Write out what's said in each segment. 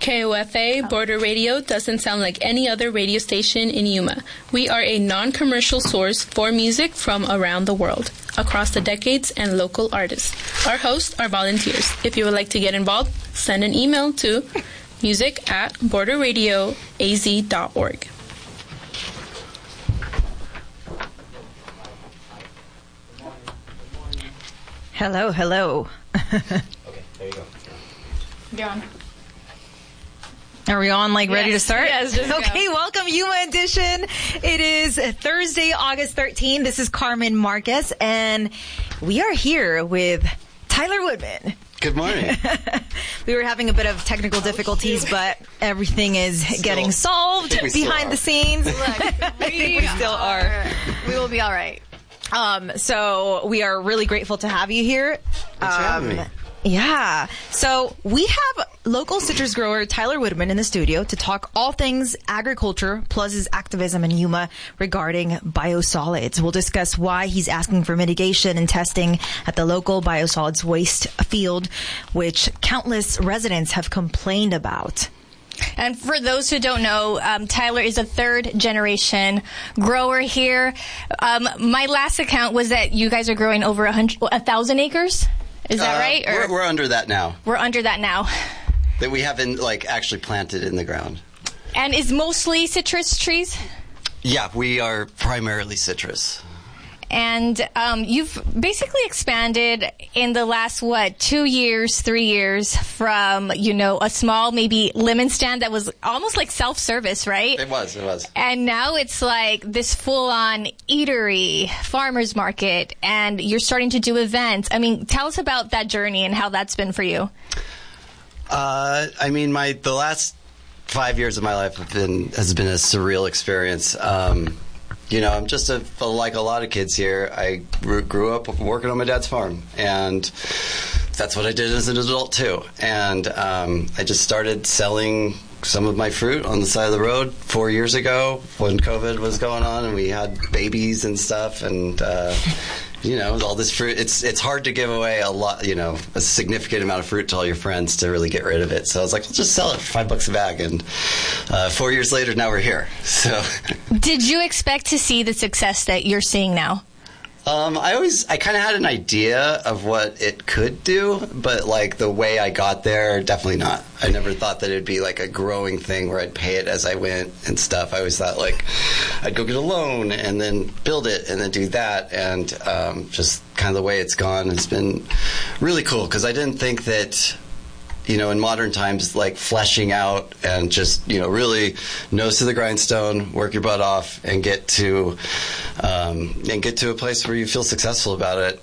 KOFA Border Radio doesn't sound like any other radio station in Yuma. We are a non-commercial source for music from around the world, across the decades and local artists. Our hosts are volunteers. If you would like to get involved, send an email to music@borderradioaz.org. Hello, hello. Okay, there you go. You're on. Are we on, ready to start? Yes, just okay, go. Welcome, Yuma Edition. It is Thursday, August 13th. This is Carmen Marquez, and we are here with Tyler Woodman. Good morning. We were having a bit of technical difficulties, but everything is getting solved behind the scenes. Look, I think we still are. We will be all right. So we are really grateful to have you here. Thanks for having me. Yeah. So we have local citrus grower Tyler Woodman in the studio to talk all things agriculture plus his activism in Yuma regarding biosolids. We'll discuss why he's asking for mitigation and testing at the local biosolids waste field, which countless residents have complained about. And for those who don't know, Tyler is a third-generation grower here. My last account was that you guys are growing over 1,000 acres. Is that right? Or we're under that now. We're under that now. That we haven't actually planted in the ground. And is mostly citrus trees? Yeah, we are primarily citrus. And you've basically expanded in the last, 2 years, 3 years from, a small maybe lemon stand that was almost like self-service, right? It was. And now it's like this full-on eatery, farmer's market, and you're starting to do events. I mean, tell us about that journey and how that's been for you. The last 5 years of my life has been a surreal experience. I'm just like a lot of kids here. I grew up working on my dad's farm, and that's what I did as an adult too. And I just started selling some of my fruit on the side of the road 4 years ago when COVID was going on, and we had babies and stuff, and all this fruit. It's hard to give away a lot, a significant amount of fruit to all your friends to really get rid of it. So I was like, let's just sell it for $5 a bag. And 4 years later, now we're here. So, did you expect to see the success that you're seeing now? I kind of had an idea of what it could do, but the way I got there, definitely not. I never thought that it'd be a growing thing where I'd pay it as I went and stuff. I always thought I'd go get a loan and then build it and then do that, and just kind of the way it's gone has been really cool, because I didn't think that in modern times, fleshing out and just, really nose to the grindstone, work your butt off, and get to a place where you feel successful about it.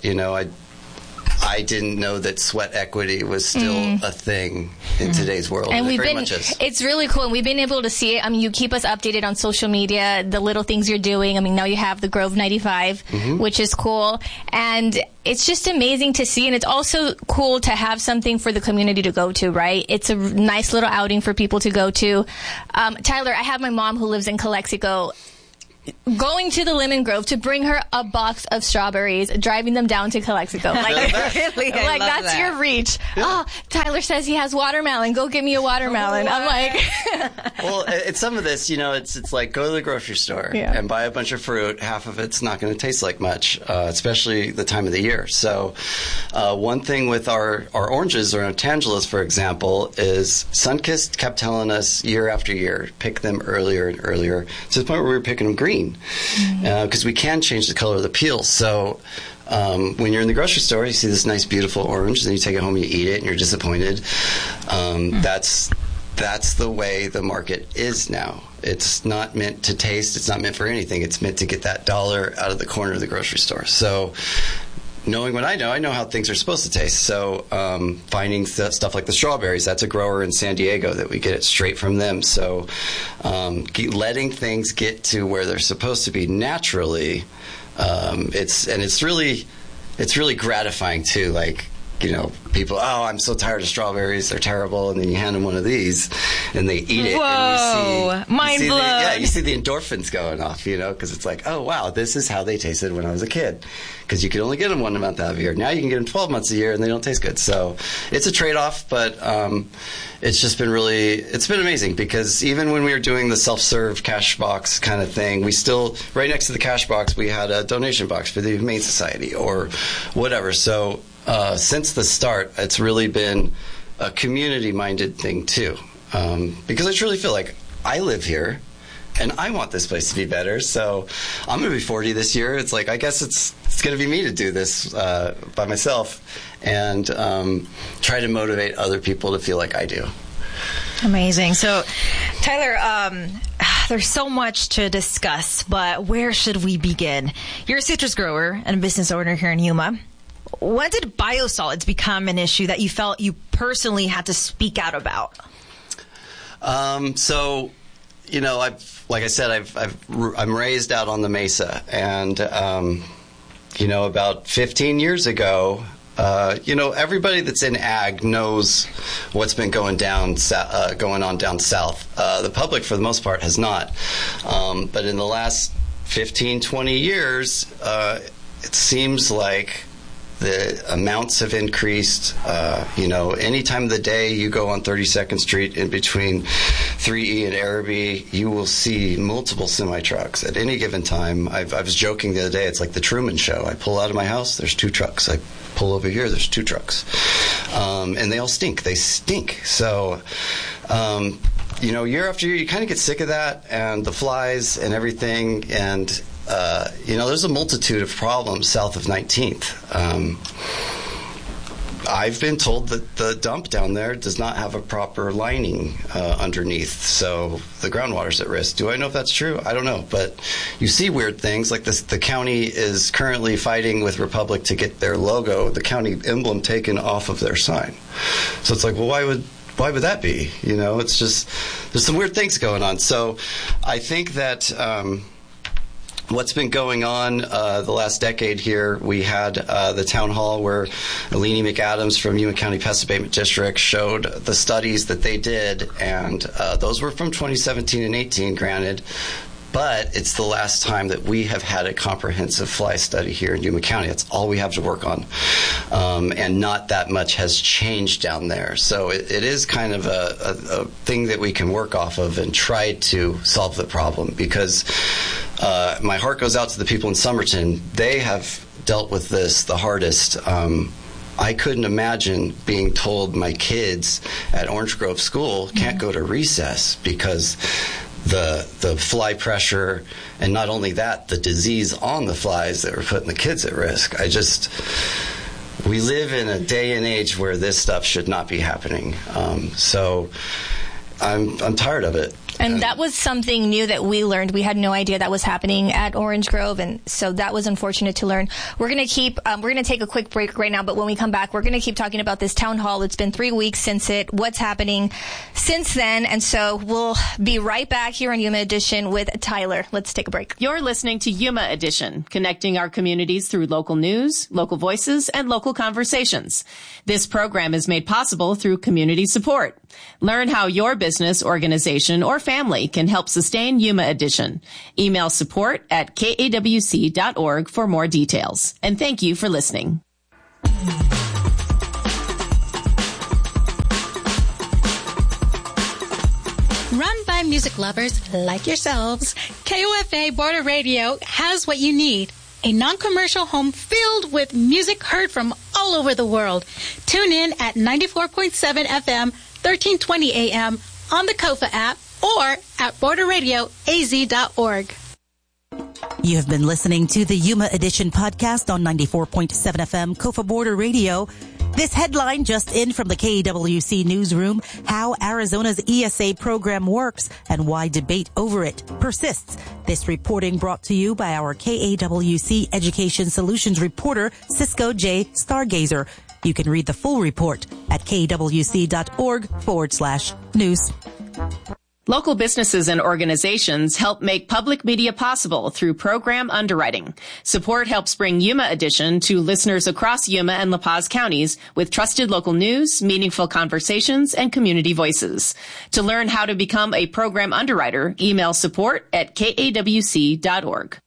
I didn't know that sweat equity was still a thing in today's world. And it's really cool. And we've been able to see it. I mean, you keep us updated on social media, the little things you're doing. I mean, now you have the Grove 95, which is cool. And it's just amazing to see. And it's also cool to have something for the community to go to, right? It's a nice little outing for people to go to. Tyler, I have my mom who lives in Calexico, going to the Lemon Grove to bring her a box of strawberries, driving them down to Calexico. Really? That's that. your reach. Yeah. Oh, Tyler says he has watermelon. Go get me a watermelon. I'm like... Well, it's some of this, it's like go to the grocery store and buy a bunch of fruit. Half of it's not going to taste like much, especially the time of the year. So one thing with our oranges or our Tangelas, for example, is Sunkist kept telling us year after year, pick them earlier and earlier, to the point where we were picking them green. Because we can change the color of the peel. So when you're in the grocery store, you see this nice, beautiful orange, and then you take it home and you eat it, and you're disappointed. That's the way the market is now. It's not meant to taste. It's not meant for anything. It's meant to get that dollar out of the corner of the grocery store. So knowing what I know how things are supposed to taste. So finding stuff like the strawberries, that's a grower in San Diego that we get it straight from them. So letting things get to where they're supposed to be naturally, it's really gratifying too. people, I'm so tired of strawberries, they're terrible, and then you hand them one of these, and they eat it. Whoa, and mind blown. You see the endorphins going off, because it's like, oh, wow, this is how they tasted when I was a kid. Because you could only get them 1 month out of a year. Now you can get them 12 months a year, and they don't taste good. So it's a trade-off, but it's just been it's been amazing, because even when we were doing the self-serve cash box kind of thing, we still, right next to the cash box, we had a donation box for the Humane Society or whatever. So since the start, it's really been a community-minded thing, too. Because I truly feel like I live here, and I want this place to be better. So I'm going to be 40 this year. It's like, I guess it's going to be me to do this by myself and try to motivate other people to feel like I do. Amazing. So, Tyler, there's so much to discuss, but where should we begin? You're a citrus grower and a business owner here in Yuma. When did biosolids become an issue that you felt you personally had to speak out about? I'm raised out on the Mesa, and about 15 years ago, everybody that's in ag knows what's been going on down south. The public, for the most part, has not. But in the last 15, 20 years, it seems like the amounts have increased. Any time of the day you go on 32nd Street in between 3E and Araby, you will see multiple semi-trucks at any given time. I was joking the other day, it's like the Truman Show. I pull out of my house, there's 2 trucks. I pull over here, there's 2 trucks. And they all stink. They stink. So, year after year, you kind of get sick of that and the flies and everything. And there's a multitude of problems south of 19th. I've been told that the dump down there does not have a proper lining underneath, so the groundwater's at risk. Do I know if that's true? I don't know, but you see weird things like this. The county is currently fighting with Republic to get their logo, the county emblem, taken off of their sign. So it's like, well, why would that be? It's just, there's some weird things going on. So I think that what's been going on the last decade here, we had the town hall where Alini McAdams from Yuma County Pest Abatement District showed the studies that they did, and those were from 2017 and 18, granted. But it's the last time that we have had a comprehensive fly study here in Yuma County. That's all we have to work on. And not that much has changed down there. So it is kind of a thing that we can work off of and try to solve the problem, because my heart goes out to the people in Somerton. They have dealt with this the hardest. I couldn't imagine being told my kids at Orange Grove School can't go to recess because the fly pressure, and not only that, the disease on the flies that were putting the kids at risk. We live in a day and age where this stuff should not be happening. So I'm tired of it. And that was something new that we learned. We had no idea that was happening at Orange Grove, and so that was unfortunate to learn. We're going to take a quick break right now, but when we come back, we're going to keep talking about this town hall. It's been 3 weeks since what's happening since then, and so we'll be right back here on Yuma Edition with Tyler. Let's take a break. You're listening to Yuma Edition, connecting our communities through local news, local voices, and local conversations. This program is made possible through community support. Learn how your business, organization, or family can help sustain Yuma Edition. Email support@kawc.org for more details. And thank you for listening. Run by music lovers like yourselves, KOFA Border Radio has what you need. A non-commercial home filled with music heard from all over the world. Tune in at 94.7 FM, 1320 AM on the KOFA app or at borderradioaz.org. You have been listening to the Yuma Edition podcast on 94.7 FM KOFA Border Radio. This headline just in from the KAWC newsroom: how Arizona's ESA program works and why debate over it persists. This reporting brought to you by our KAWC Education Solutions reporter, Cisco J. Stargazer. You can read the full report at kwc.org/news. Local businesses and organizations help make public media possible through program underwriting. Support helps bring Yuma Edition to listeners across Yuma and La Paz counties with trusted local news, meaningful conversations, and community voices. To learn how to become a program underwriter, email support@kawc.org.